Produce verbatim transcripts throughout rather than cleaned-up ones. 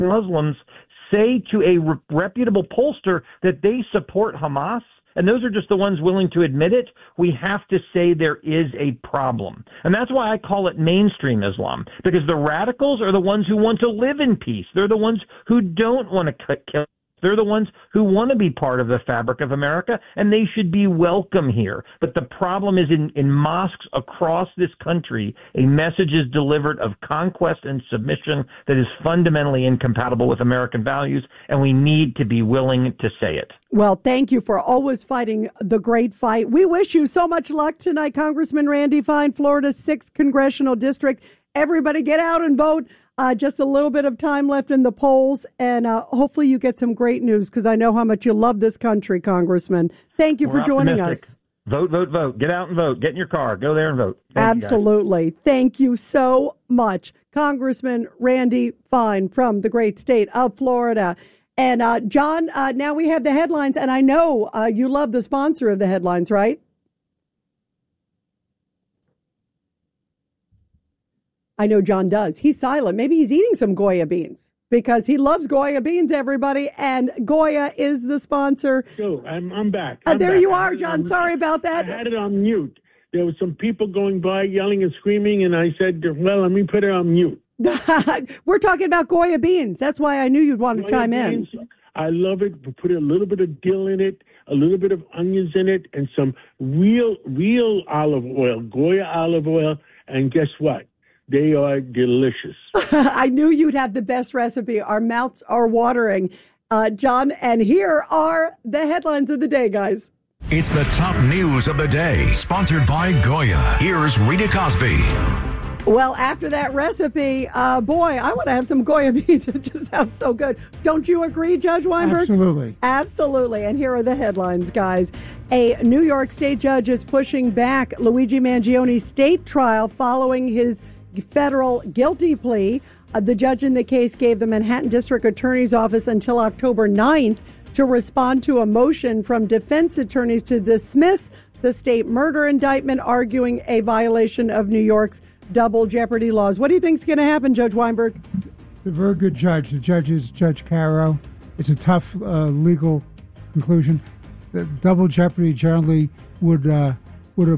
Muslims say to a re- reputable pollster that they support Hamas, and those are just the ones willing to admit it, we have to say there is a problem. And that's why I call it mainstream Islam, because the radicals are the ones who want to live in peace. They're the ones who don't want to kill. They're the ones who want to be part of the fabric of America, and they should be welcome here. But the problem is in, in mosques across this country, a message is delivered of conquest and submission that is fundamentally incompatible with American values, and we need to be willing to say it. Well, thank you for always fighting the great fight. We wish you so much luck tonight, Congressman Randy Fine, Florida's sixth Congressional District. Everybody get out and vote. Uh, just a little bit of time left in the polls, and uh, hopefully you get some great news, because I know how much you love this country, Congressman. Thank you We're for joining optimistic. us. Vote, vote, vote. Get out and vote. Get in your car. Go there and vote. Thank Absolutely. You Thank you so much, Congressman Randy Fine from the great state of Florida. And uh, John, uh, now we have the headlines, and I know uh, you love the sponsor of the headlines, right? I know John does. He's silent. Maybe he's eating some Goya beans, because he loves Goya beans, everybody. And Goya is the sponsor. So I'm, I'm back. Uh, I'm there back. you are, John. Sorry about that. I had it on mute. There was some people going by yelling and screaming, and I said, well, let me put it on mute. We're talking about Goya beans. That's why I knew you'd want to Goya chime beans, in. I love it. We put a little bit of dill in it, a little bit of onions in it, and some real, real olive oil, Goya olive oil. And guess what? They are delicious. I knew you'd have the best recipe. Our mouths are watering, uh, John. And here are the headlines of the day, guys. It's the top news of the day, sponsored by Goya. Here's Rita Cosby. Well, after that recipe, uh, boy, I want to have some Goya beans. It just sounds so good. Don't you agree, Judge Weinberg? Absolutely. Absolutely. And here are the headlines, guys. A New York State judge is pushing back Luigi Mangione's state trial following his federal guilty plea. Uh, the judge in the case gave the Manhattan District Attorney's Office until October ninth to respond to a motion from defense attorneys to dismiss the state murder indictment, arguing a violation of New York's double jeopardy laws. What do you think is going to happen, Judge Weinberg? A very good judge. The judge is Judge Caro. It's a tough uh, legal conclusion. The double jeopardy generally would uh, would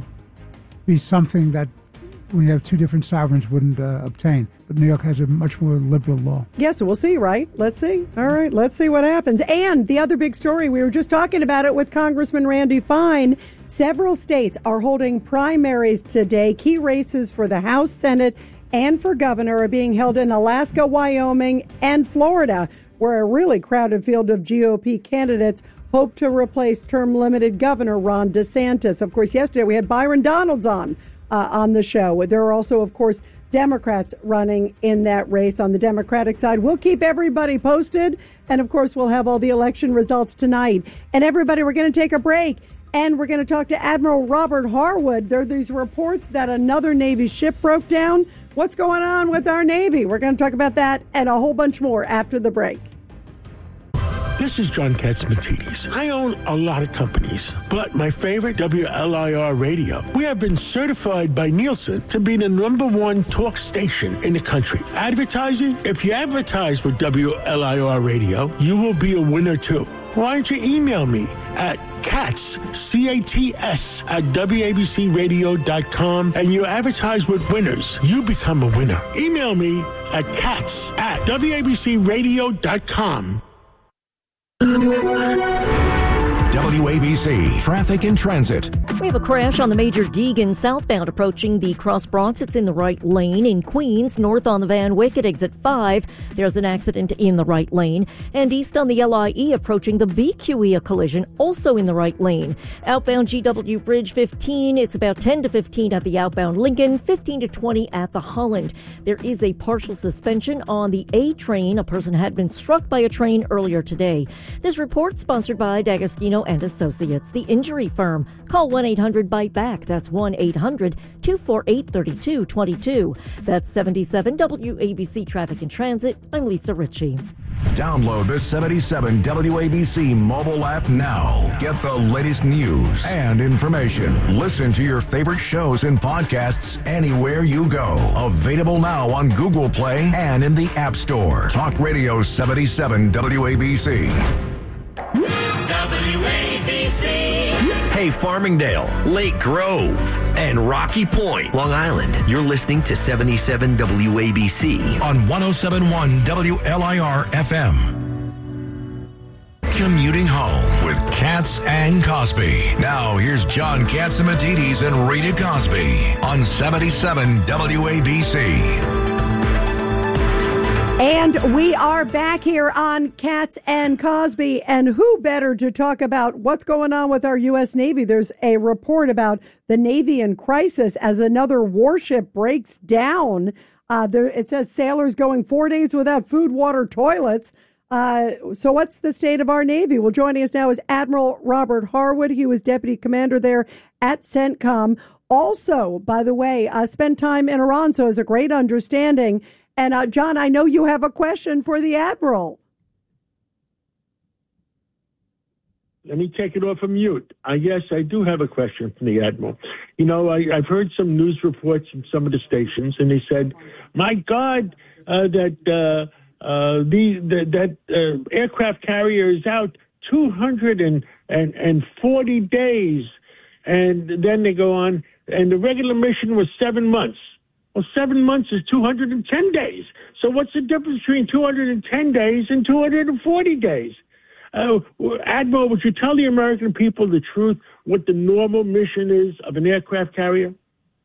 be something that, when you have two different sovereigns, wouldn't uh, obtain. But New York has a much more liberal law. Yes, yeah, so we'll see, right? Let's see. All right, let's see what happens. And the other big story, we were just talking about it with Congressman Randy Fine. Several states are holding primaries today. Key races for the House, Senate, and for governor are being held in Alaska, Wyoming, and Florida, where a really crowded field of G O P candidates hope to replace term-limited Governor Ron DeSantis. Of course, yesterday we had Byron Donalds on. Uh, on the show. There are also, of course, Democrats running in that race on the Democratic side. We'll keep everybody posted. And, of course, we'll have all the election results tonight. And, everybody, we're going to take a break. And we're going to talk to Admiral Robert Harwood. There are these reports that another Navy ship broke down. What's going on with our Navy? We're going to talk about that and a whole bunch more after the break. This is John Katzmatidis. I own a lot of companies, but my favorite, W L I R Radio, we have been certified by Nielsen to be the number one talk station in the country. Advertising? If you advertise with W L I R Radio, you will be a winner too. Why don't you email me at Katz, C A T S, at W A B C radio dot com, and you advertise with winners. You become a winner. Email me at Katz at W A B C radio dot com. W A B C Traffic and Transit. We have a crash on the Major Deegan southbound approaching the Cross Bronx. It's in the right lane. In Queens, north on the Van Wyck at exit five, there's an accident in the right lane. And east on the L I E approaching the B Q E, a collision also in the right lane. Outbound G W Bridge fifteen, it's about ten to fifteen at the outbound Lincoln, fifteen to twenty at the Holland. There is a partial suspension on the A train. A person had been struck by a train earlier today. This report sponsored by D'Agostino and Associates, the injury firm. Call one eight hundred bite back. That's one eight hundred two four eight three two two two. That's seventy-seven W A B C Traffic and Transit. I'm Lisa Ritchie. Download the seventy-seven W A B C mobile app now. Get the latest news and information. Listen to your favorite shows and podcasts anywhere you go. Available now on Google Play and in the App Store. Talk Radio seventy-seven W A B C. W A B C. Hey, Farmingdale, Lake Grove, and Rocky Point, Long Island. You're listening to seventy-seven W A B C on one oh seven point one W L I R F M. Commuting home with Katz and Cosby. Now here's John Catsimatidis and Rita Cosby on seventy-seven W A B C. And we are back here on Katz and Cosby, and who better to talk about what's going on with our U S. Navy? There's a report about the Navy in crisis as another warship breaks down. Uh, there, it says sailors going four days without food, water, toilets. Uh, so what's the state of our Navy? Well, joining us now is Admiral Robert Harwood. He was deputy commander there at CENTCOM. Also, by the way, uh, spent time in Iran, so has a great understanding. And, uh, John, I know you have a question for the Admiral. Let me take it off of mute. I guess I do have a question from the Admiral. You know, I, I've heard some news reports from some of the stations, and they said, my God, uh, that uh, uh, the, the that uh, aircraft carrier is out two hundred forty days. And then they go on, and the regular mission was seven months. Well, seven months is two hundred ten days. So what's the difference between two hundred ten days and two hundred forty days? Uh, Admiral, would you tell the American people the truth, what the normal mission is of an aircraft carrier?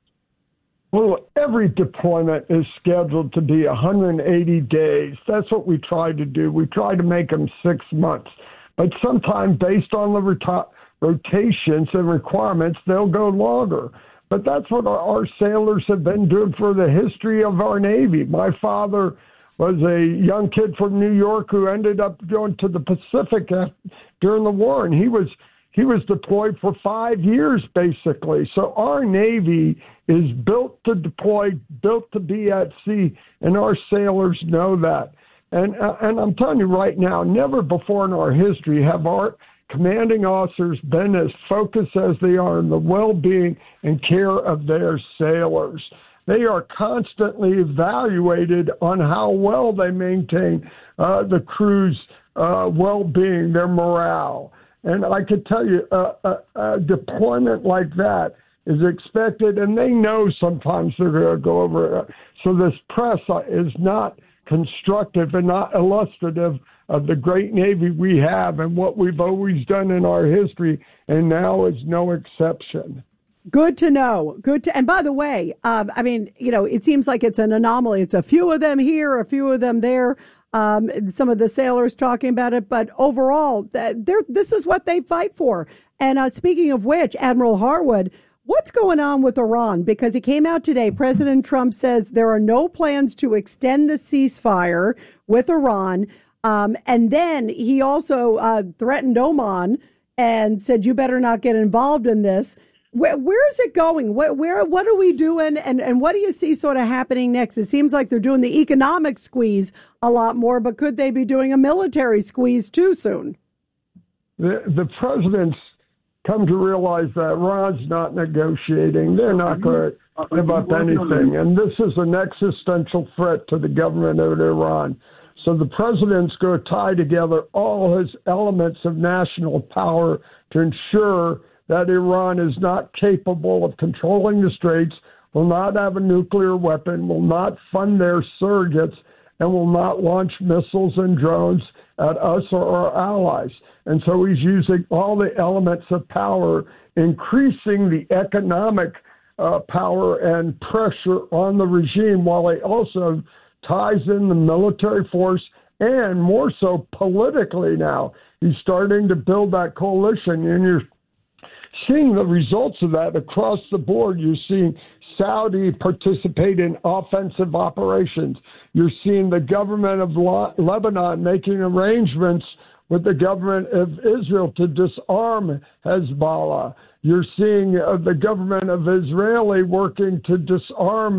Well, every deployment is scheduled to be one hundred eighty days. That's what we try to do. We try to make them six months. But sometimes, based on the rota- rotations and requirements, they'll go longer. But that's what our, our sailors have been doing for the history of our Navy. My father was a young kid from New York who ended up going to the Pacific during the war, and he was he was deployed for five years, basically. So our Navy is built to deploy, built to be at sea, and our sailors know that. And uh, and I'm telling you right now, never before in our history have our commanding officers been as focused as they are on the well-being and care of their sailors. They are constantly evaluated on how well they maintain uh, the crew's uh, well-being, their morale. And I could tell you, uh, a, a deployment like that is expected, and they know sometimes they're going to go over it. So this press is not constructive and not illustrative of the great Navy we have and what we've always done in our history, and now is no exception. Good to know. Good to, and by the way, um, I mean, you know, it seems like it's an anomaly. It's a few of them here, a few of them there. Um, some of the sailors talking about it, but overall, they're, this is what they fight for. And uh, speaking of which, Admiral Harwood, what's going on with Iran? Because it came out today. President Trump says there are no plans to extend the ceasefire with Iran. Um, and then he also uh, threatened Oman and said, you better not get involved in this. Where, where is it going? Where, where, what are we doing? And, and what do you see sort of happening next? It seems like they're doing the economic squeeze a lot more, but could they be doing a military squeeze too soon? The, the president's come to realize that Iran's not negotiating. They're not going to give up anything. And this is an existential threat to the government of Iran. So the president's going to tie together all his elements of national power to ensure that Iran is not capable of controlling the Straits, will not have a nuclear weapon, will not fund their surrogates, and will not launch missiles and drones at us or our allies. And so he's using all the elements of power, increasing the economic uh, power and pressure on the regime, while he also ties in the military force, and more so politically now. He's starting to build that coalition, and you're seeing the results of that across the board. You're seeing Saudi participate in offensive operations. You're seeing the government of Lebanon making arrangements with the government of Israel to disarm Hezbollah. You're seeing uh, the government of Israel working to disarm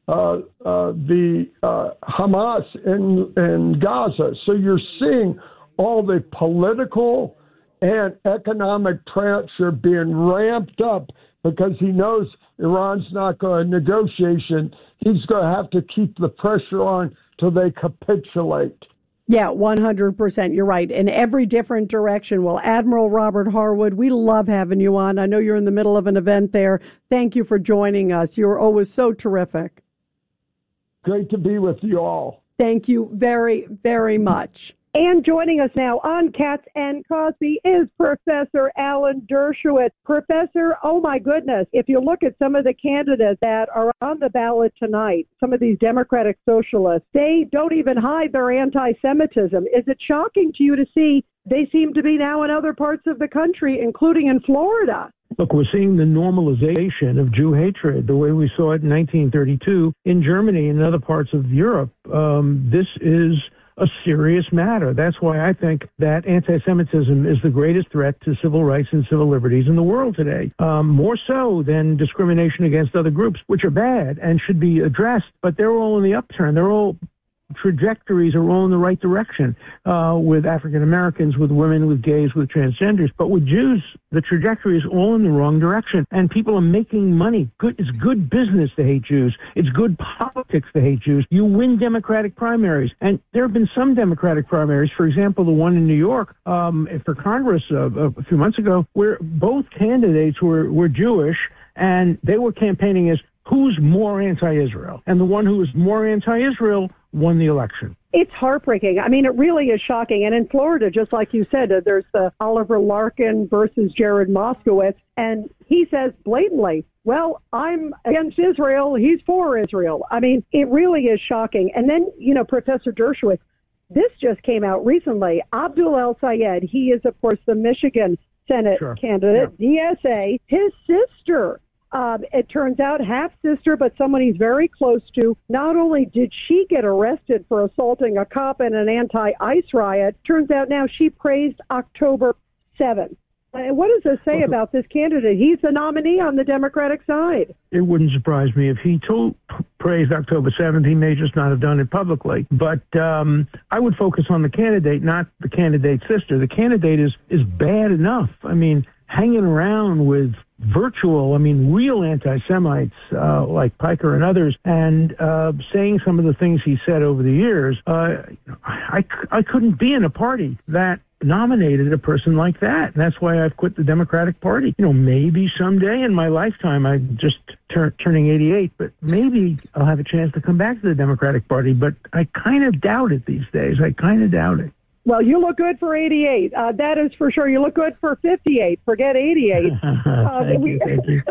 uh, uh, the uh, Hamas in, in Gaza. So you're seeing all the political and economic pressure being ramped up because he knows Iran's not going to negotiation. He's going to have to keep the pressure on till they capitulate. Yeah, one hundred percent. You're right. In every different direction. Well, Admiral Robert Harwood, we love having you on. I know you're in the middle of an event there. Thank you for joining us. You're always so terrific. Great to be with you all. Thank you very, very much. And joining us now on Cats and Cosby is Professor Alan Dershowitz. Professor, oh my goodness, if you look at some of the candidates that are on the ballot tonight, some of these Democratic socialists, they don't even hide their anti-Semitism. Is it shocking to you to see they seem to be now in other parts of the country, including in Florida? Look, we're seeing the normalization of Jew hatred, the way we saw it in nineteen thirty-two in Germany and other parts of Europe. Um, this is a serious matter. That's why I think that anti-Semitism is the greatest threat to civil rights and civil liberties in the world today, um, more so than discrimination against other groups, which are bad and should be addressed, but they're all in the upturn. They're all trajectories are all in the right direction, uh, with African Americans, with women, with gays, with transgenders. But with Jews, the trajectory is all in the wrong direction. And people are making money. Good, it's good business to hate Jews. It's good politics to hate Jews. You win Democratic primaries. And there have been some Democratic primaries, for example, the one in New York um, for Congress uh, a few months ago, where both candidates were, were Jewish, and they were campaigning as who's more anti-Israel. And the one who was more anti-Israel won the election. It's heartbreaking. I mean, it really is shocking. And in Florida, just like you said, uh, there's the Oliver Larkin versus Jared Moskowitz. And he says blatantly, well, I'm against Israel. He's for Israel. I mean, it really is shocking. And then, you know, Professor Dershowitz, this just came out recently. Abdul El-Sayed, he is, of course, the Michigan Senate sure. candidate, yeah. D S A. His sister, Um, it turns out half-sister, but someone he's very close to. Not only did she get arrested for assaulting a cop in an anti-ICE riot, turns out now she praised October seventh. And what does this say about this candidate? He's the nominee on the Democratic side. It wouldn't surprise me if he told, praised October seventh. He may just not have done it publicly. But um, I would focus on the candidate, not the candidate's sister. The candidate is, is bad enough. I mean, hanging around with virtual, I mean, real anti-Semites uh, like Piker and others, and uh, saying some of the things he said over the years, uh, I, I couldn't be in a party that nominated a person like that. And that's why I've quit the Democratic Party. You know, maybe someday in my lifetime, I'm just tur- turning eighty-eight, but maybe I'll have a chance to come back to the Democratic Party. But I kind of doubt it these days. I kind of doubt it. Well, you look good for eighty-eight. Uh, that is for sure. You look good for fifty-eight. Forget eighty-eight. uh, thank we, you, thank you.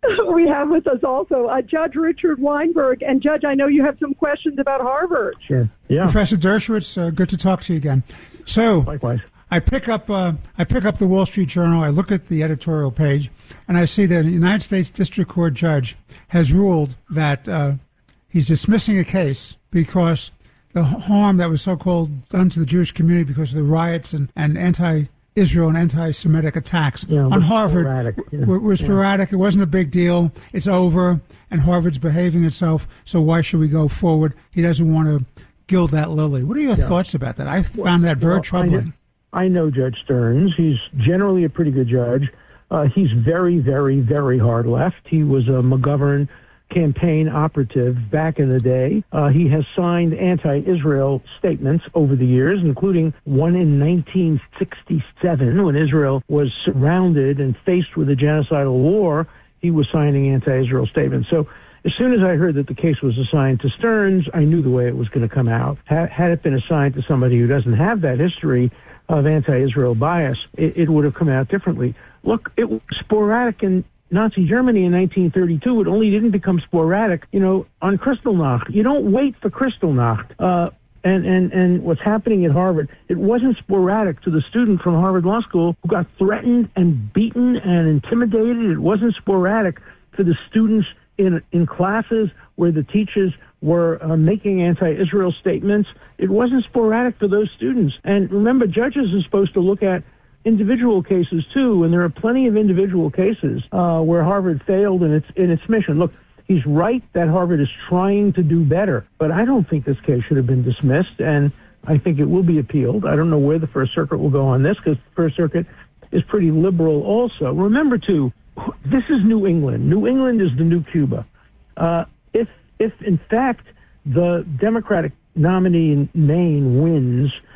We have with us also uh, Judge Richard Weinberg. And, Judge, I know you have some questions about Harvard. Sure. Yeah. Professor Dershowitz, uh, good to talk to you again. So, likewise. I pick up uh, I pick up the Wall Street Journal. I look at the editorial page, and I see that a United States District Court judge has ruled that uh, he's dismissing a case because the harm that was so-called done to the Jewish community because of the riots and, and anti-Israel and anti-Semitic attacks yeah, on Harvard sporadic. Yeah. were, were sporadic. Yeah. It wasn't a big deal. It's over, and Harvard's behaving itself, so why should we go forward? He doesn't want to gild that lily. What are your yeah. thoughts about that? I found well, that very well, troubling. I know, I know Judge Stearns. He's generally a pretty good judge. Uh, he's very, very, very hard left. He was a McGovern campaign operative back in the day. Uh, he has signed anti-Israel statements over the years, including one in nineteen sixty-seven when Israel was surrounded and faced with a genocidal war. He was signing anti-Israel statements. So as soon as I heard that the case was assigned to Stearns, I knew the way it was going to come out. Had, had it been assigned to somebody who doesn't have that history of anti-Israel bias, it, it would have come out differently. Look, it was sporadic in Nazi Germany in nineteen thirty-two. It only didn't become sporadic, you know, on Kristallnacht. You don't wait for Kristallnacht. Uh, and, and, and what's happening at Harvard, it wasn't sporadic to the student from Harvard Law School who got threatened and beaten and intimidated. It wasn't sporadic to the students in in classes where the teachers were uh, making anti-Israel statements. It wasn't sporadic for those students. And remember, judges are supposed to look at individual cases too, and there are plenty of individual cases uh, where Harvard failed in its in its mission. Look, he's right that Harvard is trying to do better, but I don't think this case should have been dismissed, and I think it will be appealed. I don't know where the First Circuit will go on this, because the First Circuit is pretty liberal also. Remember, too, this is New England. New England is the new Cuba. Uh, if, if in fact, the Democratic nominee in Maine wins,